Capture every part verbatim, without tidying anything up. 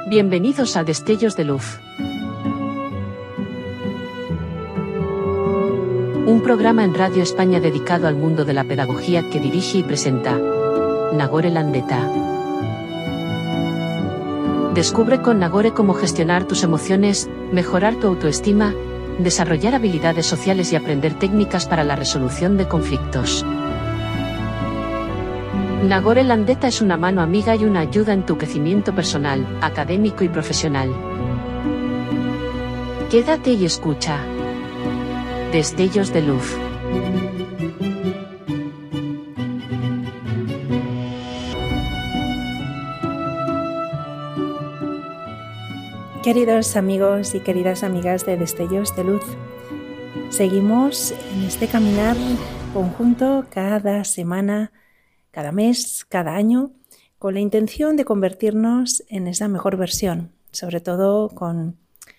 Bienvenidos a Destellos de Luz. Un programa en Radio España dedicado al mundo de la pedagogía que dirige y presenta Nagore Landeta. Descubre con Nagore cómo gestionar tus emociones, mejorar tu autoestima, desarrollar habilidades sociales y aprender técnicas para la resolución de conflictos. Nagore Landeta es una mano amiga y una ayuda en tu crecimiento personal, académico y profesional. Quédate y escucha. Destellos de Luz. Queridos amigos y queridas amigas de Destellos de Luz, seguimos en este caminar conjunto cada semana, cada mes, cada año, con la intención de convertirnos en esa mejor versión, sobre todo con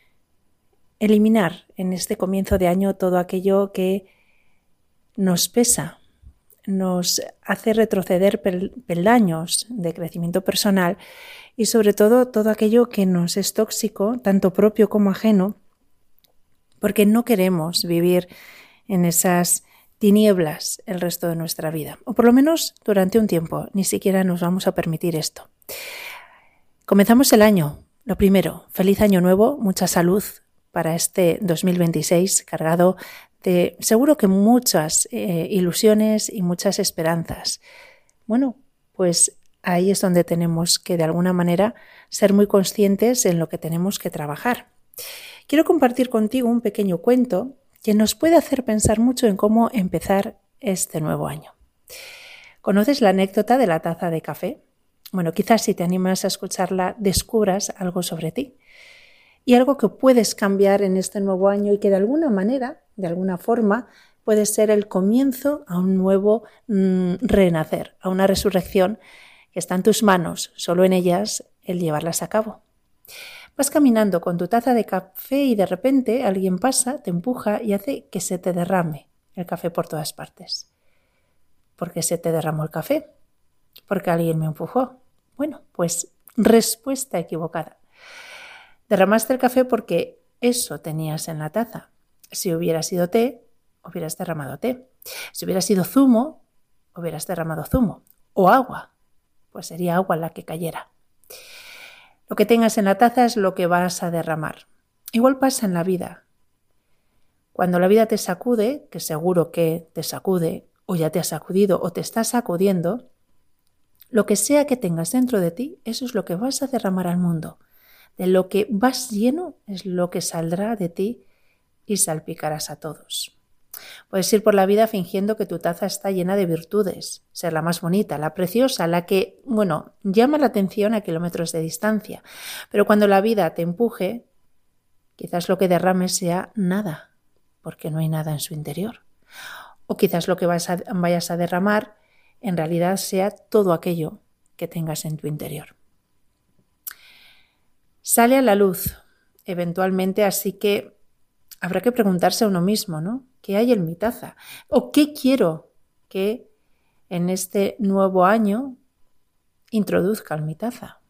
eliminar en este comienzo de año todo aquello que nos pesa, nos hace retroceder peldaños de crecimiento personal y sobre todo todo aquello que nos es tóxico, tanto propio como ajeno, porque no queremos vivir en esas tinieblas el resto de nuestra vida, o por lo menos durante un tiempo, ni siquiera nos vamos a permitir esto. Comenzamos el año, lo primero, feliz año nuevo, mucha salud para este dos mil veintiséis, cargado de seguro que muchas eh, ilusiones y muchas esperanzas. Bueno, pues ahí es donde tenemos que de alguna manera ser muy conscientes en lo que tenemos que trabajar. Quiero compartir contigo un pequeño cuento que nos puede hacer pensar mucho en cómo empezar este nuevo año. ¿Conoces la anécdota de la taza de café? Bueno, quizás si te animas a escucharla descubras algo sobre ti y algo que puedes cambiar en este nuevo año y que de alguna manera, de alguna forma, puede ser el comienzo a un nuevo mmm, renacer, a una resurrección que está en tus manos, solo en ellas el llevarlas a cabo. Vas caminando con tu taza de café y de repente alguien pasa, te empuja y hace que se te derrame el café por todas partes. ¿Por qué se te derramó el café? Porque alguien me empujó. Bueno, pues respuesta equivocada. Derramaste el café porque eso tenías en la taza. Si hubiera sido té, hubieras derramado té. Si hubiera sido zumo, hubieras derramado zumo. O agua, pues sería agua la que cayera. Lo que tengas en la taza es lo que vas a derramar. Igual pasa en la vida. Cuando la vida te sacude, que seguro que te sacude, o ya te ha sacudido, o te está sacudiendo, lo que sea que tengas dentro de ti, eso es lo que vas a derramar al mundo. De lo que vas lleno es lo que saldrá de ti y salpicarás a todos. Puedes ir por la vida fingiendo que tu taza está llena de virtudes, ser la más bonita, la preciosa, la que, bueno, llama la atención a kilómetros de distancia. Pero cuando la vida te empuje, quizás lo que derrames sea nada, porque no hay nada en su interior. O quizás lo que vayas a derramar en realidad sea todo aquello que tengas en tu interior. Sale a la luz, eventualmente, así que habrá que preguntarse a uno mismo, ¿no? ¿Qué hay en mi taza? ¿O qué quiero que en este nuevo año introduzca en mi taza?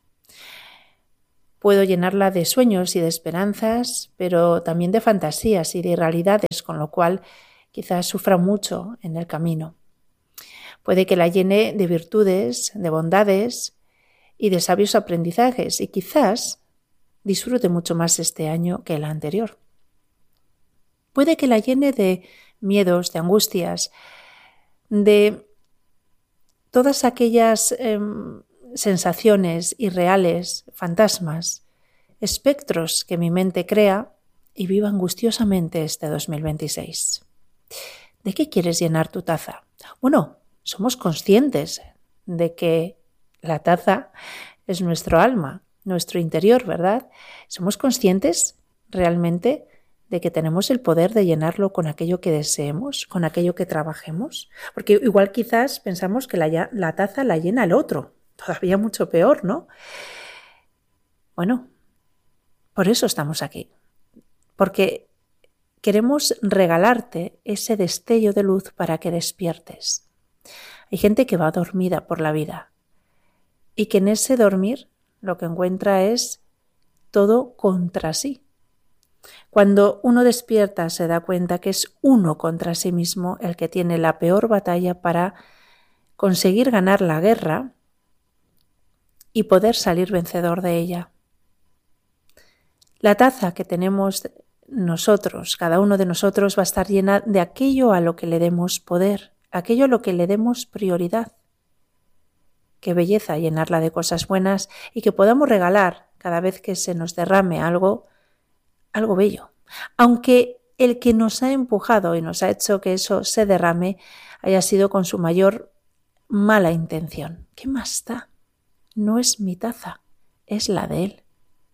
Puedo llenarla de sueños y de esperanzas, pero también de fantasías y de irrealidades, con lo cual quizás sufra mucho en el camino. Puede que la llene de virtudes, de bondades y de sabios aprendizajes, y quizás disfrute mucho más este año que el anterior. Puede que la llene de miedos, de angustias, de todas aquellas eh, sensaciones irreales, fantasmas, espectros que mi mente crea y viva angustiosamente este dos mil veintiséis. ¿De qué quieres llenar tu taza? Bueno, somos conscientes de que la taza es nuestro alma, nuestro interior, ¿verdad? Somos conscientes realmente de que tenemos el poder de llenarlo con aquello que deseemos, con aquello que trabajemos. Porque igual quizás pensamos que la, la taza la llena el otro, todavía mucho peor, ¿no? Bueno, por eso estamos aquí, porque queremos regalarte ese destello de luz para que despiertes. Hay gente que va dormida por la vida y que en ese dormir lo que encuentra es todo contra sí. Cuando uno despierta se da cuenta que es uno contra sí mismo el que tiene la peor batalla para conseguir ganar la guerra y poder salir vencedor de ella. La taza que tenemos nosotros, cada uno de nosotros, va a estar llena de aquello a lo que le demos poder, aquello a lo que le demos prioridad. Qué belleza llenarla de cosas buenas y que podamos regalar cada vez que se nos derrame algo, algo bello. Aunque el que nos ha empujado y nos ha hecho que eso se derrame haya sido con su mayor mala intención. ¿Qué más da? No es mi taza, es la de él,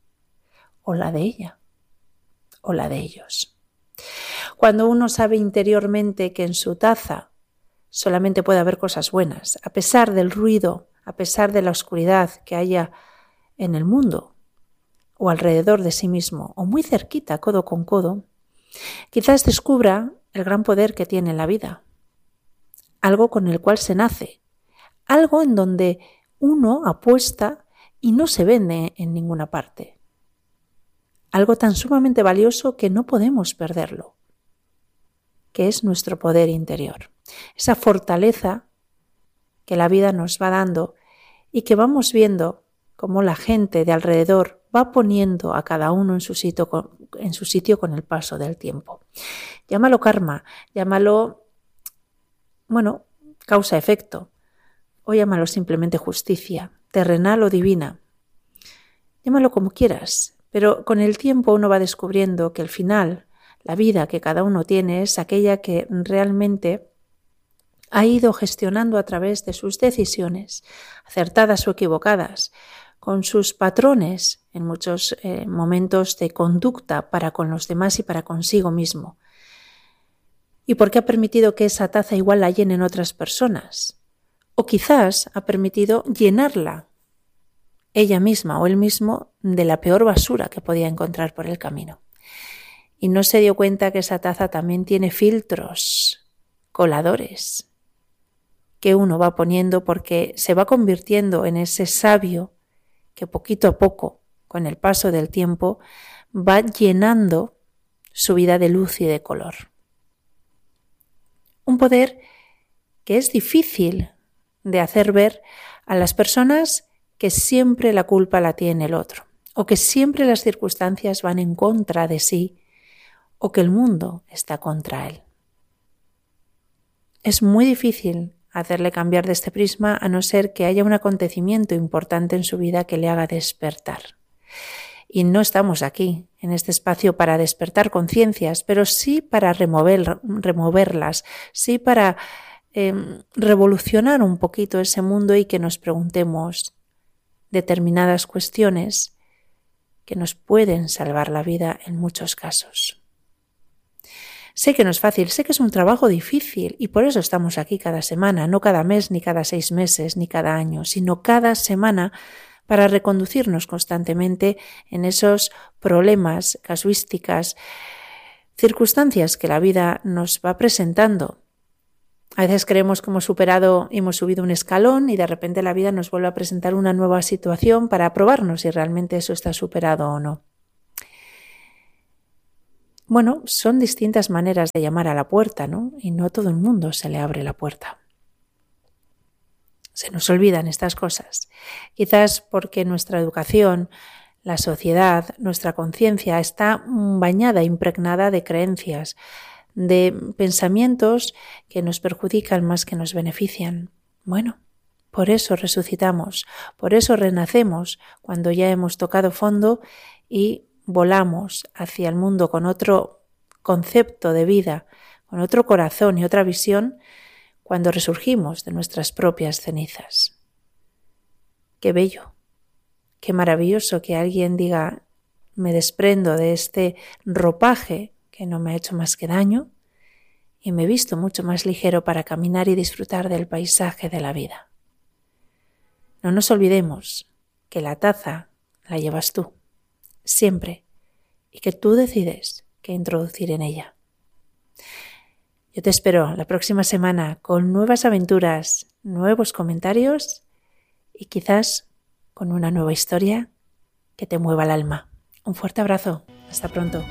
o la de ella, o la de ellos. Cuando uno sabe interiormente que en su taza solamente puede haber cosas buenas, a pesar del ruido, a pesar de la oscuridad que haya en el mundo, o alrededor de sí mismo, o muy cerquita, codo con codo, quizás descubra el gran poder que tiene en la vida, algo con el cual se nace, algo en donde uno apuesta y no se vende en ninguna parte. Algo tan sumamente valioso que no podemos perderlo, que es nuestro poder interior. Esa fortaleza que la vida nos va dando y que vamos viendo cómo la gente de alrededor va poniendo a cada uno en su sitio con, en su sitio con el paso del tiempo. Llámalo karma, llámalo, bueno, causa-efecto, o llámalo simplemente justicia, terrenal o divina. Llámalo como quieras, pero con el tiempo uno va descubriendo que al final la vida que cada uno tiene es aquella que realmente ha ido gestionando a través de sus decisiones, acertadas o equivocadas, con sus patrones en muchos eh, momentos de conducta para con los demás y para consigo mismo. ¿Y por qué ha permitido que esa taza igual la llenen otras personas? O quizás ha permitido llenarla ella misma o él mismo de la peor basura que podía encontrar por el camino. Y no se dio cuenta que esa taza también tiene filtros, coladores, que uno va poniendo porque se va convirtiendo en ese sabio que poquito a poco, con el paso del tiempo, va llenando su vida de luz y de color. Un poder que es difícil de hacer ver a las personas que siempre la culpa la tiene el otro, o que siempre las circunstancias van en contra de sí, o que el mundo está contra él. Es muy difícil hacerle cambiar de este prisma a no ser que haya un acontecimiento importante en su vida que le haga despertar. Y no estamos aquí, en este espacio, para despertar conciencias, pero sí para remover, removerlas, sí para eh, revolucionar un poquito ese mundo y que nos preguntemos determinadas cuestiones que nos pueden salvar la vida en muchos casos. Sé que no es fácil, sé que es un trabajo difícil y por eso estamos aquí cada semana, no cada mes, ni cada seis meses, ni cada año, sino cada semana para reconducirnos constantemente en esos problemas, casuísticas, circunstancias que la vida nos va presentando. A veces creemos que hemos superado y hemos subido un escalón y de repente la vida nos vuelve a presentar una nueva situación para probarnos si realmente eso está superado o no. Bueno, son distintas maneras de llamar a la puerta, ¿no? Y no a todo el mundo se le abre la puerta. Se nos olvidan estas cosas. Quizás porque nuestra educación, la sociedad, nuestra conciencia está bañada, impregnada de creencias, de pensamientos que nos perjudican más que nos benefician. Bueno, por eso resucitamos, por eso renacemos cuando ya hemos tocado fondo y volamos hacia el mundo con otro concepto de vida, con otro corazón y otra visión cuando resurgimos de nuestras propias cenizas. Qué bello, qué maravilloso que alguien diga, me desprendo de este ropaje que no me ha hecho más que daño y me he visto mucho más ligero para caminar y disfrutar del paisaje de la vida. No nos olvidemos que la taza la llevas tú, siempre, y que tú decides qué introducir en ella. Yo te espero la próxima semana con nuevas aventuras, nuevos comentarios y quizás con con una nueva historia que te mueva el alma. Un fuerte abrazo. Hasta pronto.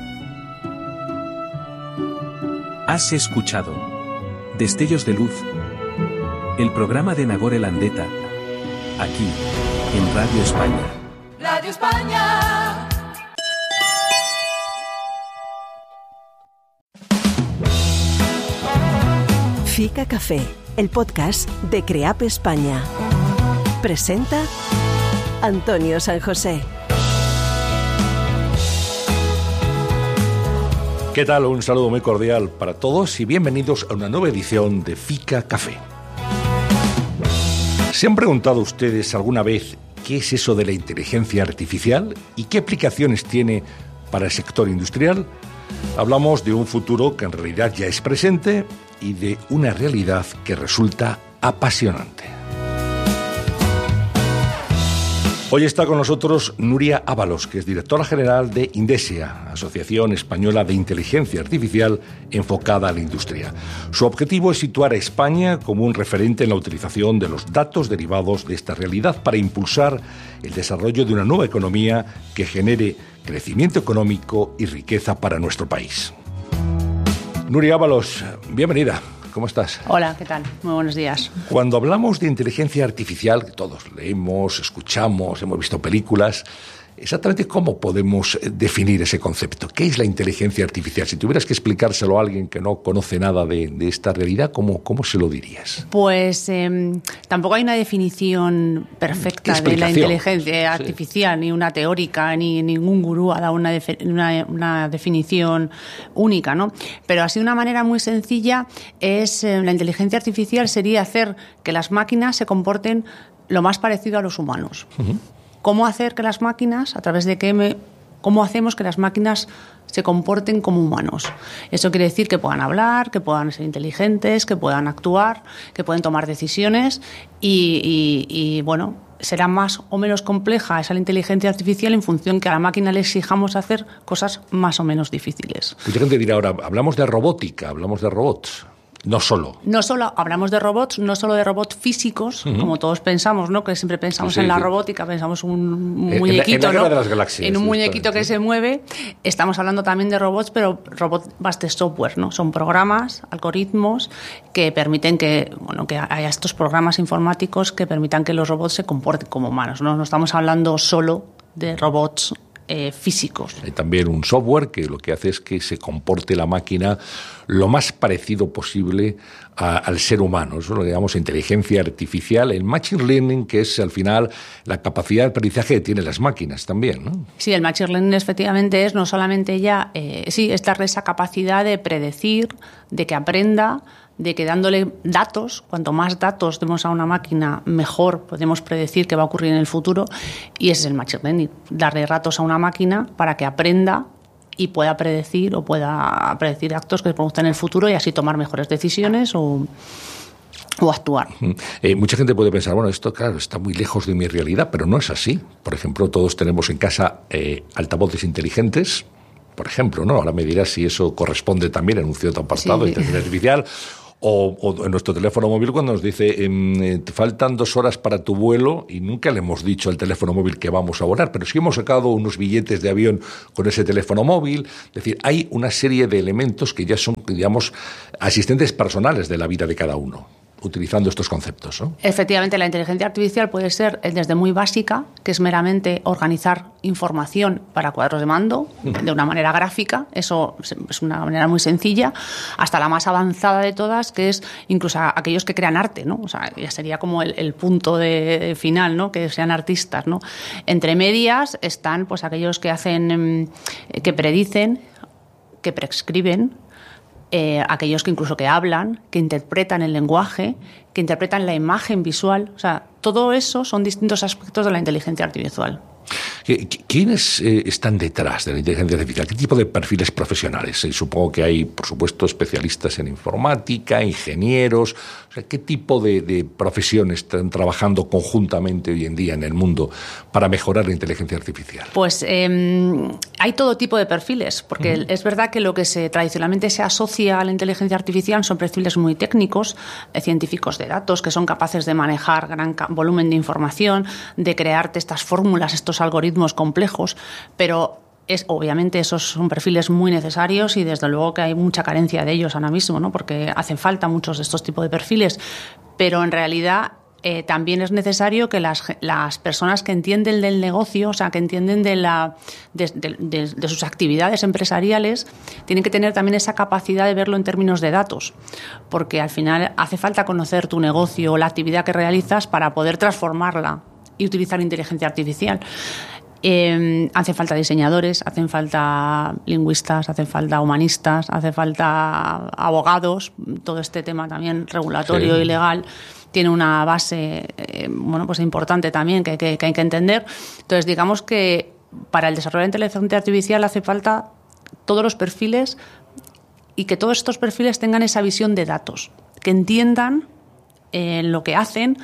Has escuchado Destellos de Luz, el programa de Nagore Landeta, aquí, en Radio España. Radio España. Fica Café, el podcast de CREAP España. Presenta Antonio San José. ¿Qué tal? Un saludo muy cordial para todos y bienvenidos a una nueva edición de Fica Café. ¿Se han preguntado ustedes alguna vez qué es eso de la inteligencia artificial y qué aplicaciones tiene para el sector industrial? Hablamos de un futuro que en realidad ya es presente y de una realidad que resulta apasionante. Hoy está con nosotros Nuria Ábalos, que es directora general de Indesia, Asociación Española de Inteligencia Artificial enfocada a la industria. Su objetivo es situar a España como un referente en la utilización de los datos derivados de esta realidad para impulsar el desarrollo de una nueva economía que genere crecimiento económico y riqueza para nuestro país. Nuria Ábalos, bienvenida. ¿Cómo estás? Hola, ¿qué tal? Muy buenos días. Cuando hablamos de inteligencia artificial, que todos leemos, escuchamos, hemos visto películas, exactamente cómo podemos definir ese concepto. ¿Qué es la inteligencia artificial? Si tuvieras que explicárselo a alguien que no conoce nada de, de esta realidad, ¿cómo, cómo se lo dirías? Pues eh, tampoco hay una definición perfecta de la inteligencia artificial, sí. Ni una teórica, ni ningún gurú ha dado una, defi- una, una definición única, ¿no? Pero así de una manera muy sencilla, es eh, la inteligencia artificial sería hacer que las máquinas se comporten lo más parecido a los humanos. Uh-huh. ¿Cómo hacer que las máquinas, a través de qué me, cómo hacemos que las máquinas se comporten como humanos? Eso quiere decir que puedan hablar, que puedan ser inteligentes, que puedan actuar, que pueden tomar decisiones y, y, y bueno, será más o menos compleja esa inteligencia artificial en función que a la máquina le exijamos hacer cosas más o menos difíciles. Mucha gente dirá ahora, hablamos de robótica, hablamos de robots. No solo. No solo hablamos de robots, no solo de robots físicos, uh-huh. como todos pensamos, ¿no? Que siempre pensamos sí, sí, en la sí. robótica, pensamos un muñequito, en la, en la ¿no? de las galaxias, en un sí, muñequito que sí. se mueve. Estamos hablando también de robots, pero robots de software, ¿no? Son programas, algoritmos que permiten que, bueno, que haya estos programas informáticos que permitan que los robots se comporten como humanos, ¿no? No estamos hablando solo de robots Eh, físicos. Hay también un software que lo que hace es que se comporte la máquina lo más parecido posible a, al ser humano. Eso lo llamamos inteligencia artificial, el machine learning, que es al final la capacidad de aprendizaje que tienen las máquinas también, ¿no? Sí, el machine learning efectivamente es no solamente ya, eh, sí, es darle esa capacidad de predecir, de que aprenda, de que dándole datos, cuanto más datos demos a una máquina, mejor podemos predecir qué va a ocurrir en el futuro, y ese es el machine learning, darle datos a una máquina para que aprenda y pueda predecir o pueda predecir actos que se produzcan en el futuro y así tomar mejores decisiones o, o actuar. Eh, mucha gente puede pensar, bueno, esto claro está muy lejos de mi realidad, pero no es así. Por ejemplo, todos tenemos en casa eh, altavoces inteligentes, por ejemplo, ¿no? Ahora me dirás si eso corresponde también en un cierto apartado de sí. inteligencia artificial. O, o en nuestro teléfono móvil cuando nos dice eh, te faltan dos horas para tu vuelo y nunca le hemos dicho al teléfono móvil que vamos a volar, pero sí hemos sacado unos billetes de avión con ese teléfono móvil. Es decir, hay una serie de elementos que ya son, digamos, asistentes personales de la vida de cada uno, utilizando estos conceptos, ¿no? Efectivamente, la inteligencia artificial puede ser desde muy básica, que es meramente organizar información para cuadros de mando de una manera gráfica, eso es una manera muy sencilla, hasta la más avanzada de todas, que es incluso a aquellos que crean arte, ¿no? O sea, ya sería como el, el punto de final, ¿no? Que sean artistas, ¿no? Entre medias están pues aquellos que hacen, que predicen, que prescriben, Eh, aquellos que incluso que hablan, que interpretan el lenguaje, que interpretan la imagen visual. O sea, todo eso son distintos aspectos de la inteligencia artificial. ¿Quiénes eh, están detrás de la inteligencia artificial? ¿Qué tipo de perfiles profesionales? Eh, supongo que hay, por supuesto, especialistas en informática, ingenieros. O sea, ¿qué tipo de, de profesiones están trabajando conjuntamente hoy en día en el mundo para mejorar la inteligencia artificial? Pues eh, hay todo tipo de perfiles, porque uh-huh. es verdad que lo que se tradicionalmente se asocia a la inteligencia artificial son perfiles muy técnicos, eh, científicos de datos, que son capaces de manejar gran volumen de información, de crearte estas fórmulas, estos algoritmos complejos, pero es, obviamente esos son perfiles muy necesarios y desde luego que hay mucha carencia de ellos ahora mismo, ¿no? Porque hacen falta muchos de estos tipos de perfiles, pero en realidad eh, también es necesario que las, las personas que entienden del negocio, o sea, que entienden de, la, de, de, de, de sus actividades empresariales, tienen que tener también esa capacidad de verlo en términos de datos, porque al final hace falta conocer tu negocio o la actividad que realizas para poder transformarla y utilizar inteligencia artificial. Eh, hacen falta diseñadores, hacen falta lingüistas, hacen falta humanistas, hace falta abogados. Todo este tema también regulatorio sí. y legal tiene una base eh, bueno, pues importante también que, que, que hay que entender. Entonces, digamos que para el desarrollo de la inteligencia artificial hace falta todos los perfiles y que todos estos perfiles tengan esa visión de datos, que entiendan eh, lo que hacen,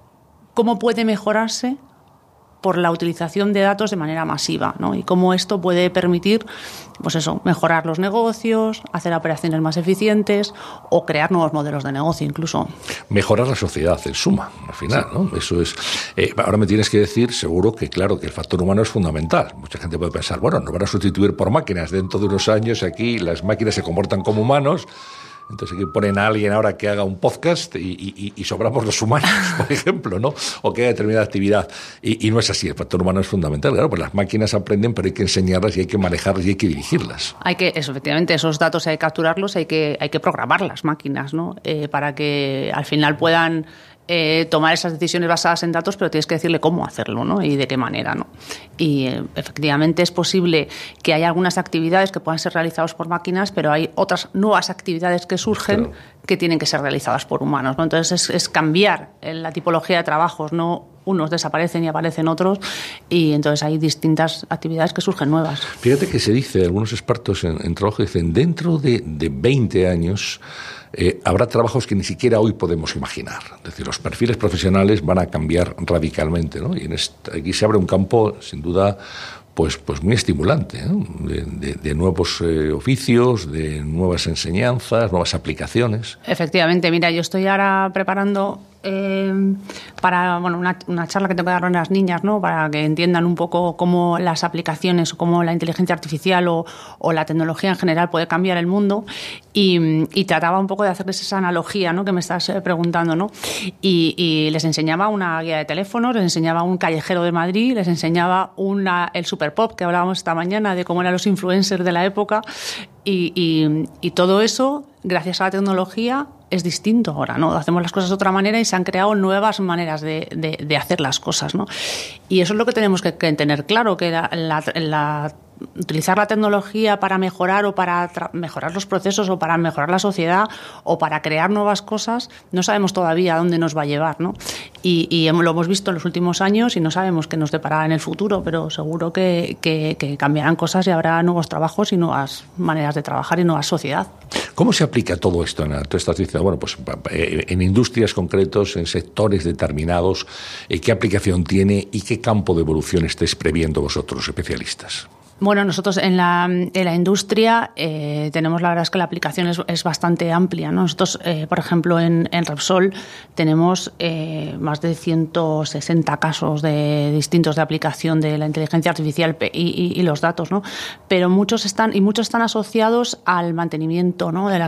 cómo puede mejorarse por la utilización de datos de manera masiva, ¿no? Y cómo esto puede permitir, pues eso, mejorar los negocios, hacer operaciones más eficientes o crear nuevos modelos de negocio incluso. Mejorar la sociedad, en suma, al final, sí. ¿no? Eso es. Eh, ahora me tienes que decir, seguro que claro, que el factor humano es fundamental. Mucha gente puede pensar, bueno, nos van a sustituir por máquinas. Dentro de unos años aquí las máquinas se comportan como humanos. Entonces aquí ponen a alguien ahora que haga un podcast y, y, y sobramos los humanos, por ejemplo, ¿no? O que haga determinada actividad. Y, y no es así, el factor humano es fundamental. Claro, pues las máquinas aprenden, pero hay que enseñarlas y hay que manejarlas y hay que dirigirlas. Hay que, eso, efectivamente, esos datos hay que capturarlos, hay que, hay que programar las máquinas, ¿no? Eh, para que al final puedan Eh, tomar esas decisiones basadas en datos, pero tienes que decirle cómo hacerlo, ¿no? Y de qué manera, ¿no? Y eh, efectivamente es posible que haya algunas actividades que puedan ser realizadas por máquinas, pero hay otras nuevas actividades que surgen claro. que tienen que ser realizadas por humanos, ¿no? Entonces es, es cambiar la tipología de trabajos, no unos desaparecen y aparecen otros, y entonces hay distintas actividades que surgen nuevas. Fíjate que se dice, algunos expertos en, en trabajo dicen, dentro de, de veinte años Eh, habrá trabajos que ni siquiera hoy podemos imaginar. Es decir, los perfiles profesionales van a cambiar radicalmente, ¿no? Y en este, aquí se abre un campo, sin duda, pues, pues muy estimulante, ¿no? de, de, de nuevos eh, oficios, de nuevas enseñanzas, nuevas aplicaciones. Efectivamente, mira, yo estoy ahora preparando eh, para bueno una, una charla que tengo que dar a las niñas, ¿no? Para que entiendan un poco cómo las aplicaciones o cómo la inteligencia artificial o, o la tecnología en general puede cambiar el mundo. Y, y trataba un poco de hacerles esa analogía, ¿no? Que me estás preguntando, ¿no? Y, y les enseñaba una guía de teléfonos, les enseñaba un callejero de Madrid, les enseñaba una, el Superpop que hablábamos esta mañana de cómo eran los influencers de la época y, y, y todo eso, gracias a la tecnología, es distinto ahora, ¿no? Hacemos las cosas de otra manera y se han creado nuevas maneras de, de, de hacer las cosas, ¿no? Y eso es lo que tenemos que, que tener claro, que la, la, la utilizar la tecnología para mejorar o para mejorar los procesos o para mejorar la sociedad o para crear nuevas cosas, no sabemos todavía a dónde nos va a llevar, ¿no? Y, y lo hemos visto en los últimos años y no sabemos qué nos deparará en el futuro, pero seguro que, que, que cambiarán cosas y habrá nuevos trabajos y nuevas maneras de trabajar y nueva sociedad. ¿Cómo se aplica todo esto, Ana? Tú estás diciendo, bueno, pues en industrias concretos, en sectores determinados, ¿qué aplicación tiene y qué campo de evolución estáis previendo vosotros, especialistas? Bueno, nosotros en la, en la industria eh, tenemos, la verdad es que la aplicación es, es bastante amplia, ¿no? Nosotros, eh, por ejemplo, en, en Repsol tenemos eh, más de ciento sesenta casos de distintos de aplicación de la inteligencia artificial y, y, y los datos, ¿no? Pero muchos están, y muchos están asociados al mantenimiento, ¿no? de la